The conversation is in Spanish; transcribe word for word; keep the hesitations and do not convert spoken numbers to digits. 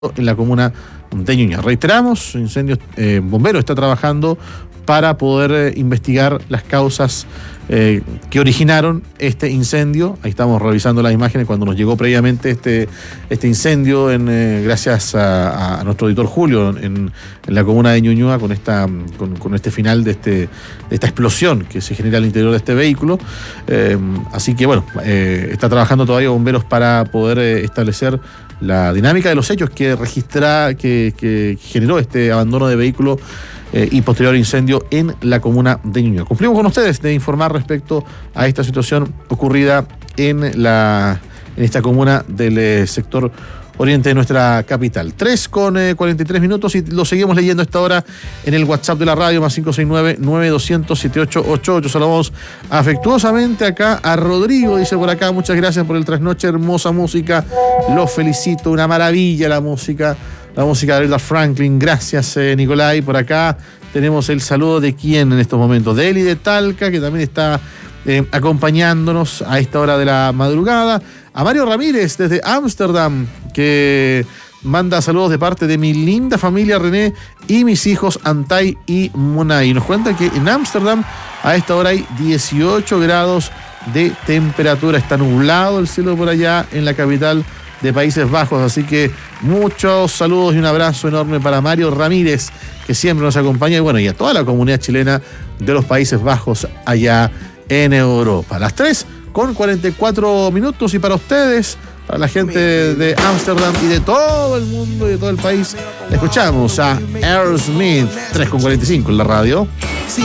en la comuna de Ñuñoa. Reiteramos, Incendios eh, Bomberos está trabajando para poder eh, investigar las causas eh, que originaron este incendio. Ahí estamos revisando las imágenes cuando nos llegó previamente este, este incendio, en, eh, gracias a, a nuestro editor Julio, en, en la comuna de Ñuñoa, con, esta, con, con este final de, este, de esta explosión que se genera al interior de este vehículo. Eh, así que bueno, eh, está trabajando todavía Bomberos para poder eh, establecer la dinámica de los hechos que registra, que, que generó este abandono de vehículo eh, y posterior incendio en la comuna de Ñuñoa. Cumplimos con ustedes de informar respecto a esta situación ocurrida en, la, en esta comuna del eh, sector oriente de nuestra capital. tres con cuarenta y tres minutos y lo seguimos leyendo a esta hora en el WhatsApp de la radio, más cinco seis nueve, nueve dos cero cero, siete ocho ocho ocho. Saludamos afectuosamente acá a Rodrigo, dice por acá: muchas gracias por el trasnoche, hermosa música, los felicito, una maravilla la música, la música de Aretha Franklin. Gracias, eh, Nicolai. Por acá tenemos el saludo de quién en estos momentos, de Eli de Talca, que también está eh, acompañándonos a esta hora de la madrugada. A Mario Ramírez desde Ámsterdam, que manda saludos de parte de mi linda familia René y mis hijos Antay y Monay. Nos cuenta que en Ámsterdam a esta hora hay dieciocho grados de temperatura. Está nublado el cielo por allá en la capital de Países Bajos. Así que muchos saludos y un abrazo enorme para Mario Ramírez, que siempre nos acompaña, y bueno, y a toda la comunidad chilena de los Países Bajos allá en Europa. A las tres con cuarenta y cuatro minutos, y para ustedes, para la gente de Ámsterdam y de todo el mundo y de todo el país, escuchamos a Aerosmith. Tres con cuarenta y cinco en la radio.